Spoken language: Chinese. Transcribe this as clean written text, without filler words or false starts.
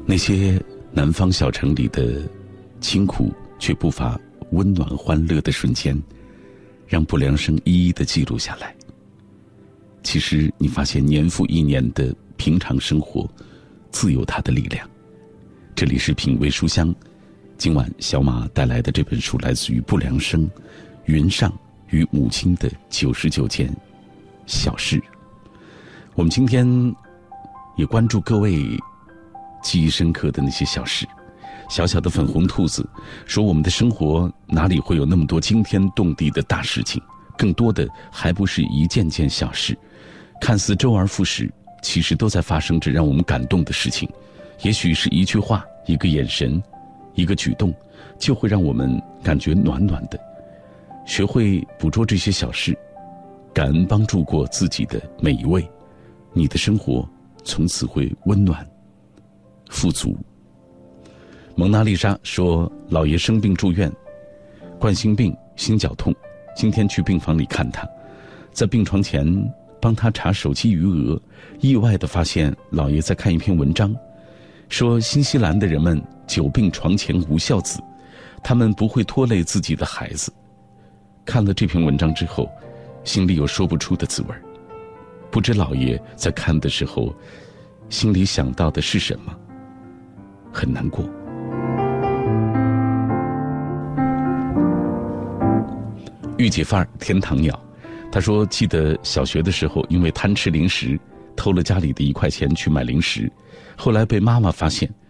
那些南方小城里的清苦却不乏温暖欢乐的瞬间，让不良生一一的记录下来。其实你发现年复一年的平常生活自有它的力量。这里是品味书香，今晚小马带来的这本书来自于不良生云上与母亲的99件小事。我们今天也关注各位记忆深刻的那些小事。小小的粉红兔子说，我们的生活哪里会有那么多惊天动地的大事情，更多的还不是一件件小事，看似周而复始，其实都在发生着让我们感动的事情。也许是一句话，一个眼神，一个举动，就会让我们感觉暖暖的。学会捕捉这些小事，感恩帮助过自己的每一位，你的生活从此会温暖富足。蒙娜丽莎说，老爷生病住院，冠心病心绞痛，今天去病房里看他，在病床前帮他查手机余额，意外地发现老爷在看一篇文章，说新西兰的人们久病床前无孝子，他们不会拖累自己的孩子。看了这篇文章之后，心里有说不出的滋味。不知老爷在看的时候心里想到的是什么，很难过。御姐范儿天堂鸟，他说记得小学的时候因为贪吃零食偷了家里的1块钱去买零食，后来被妈妈发现，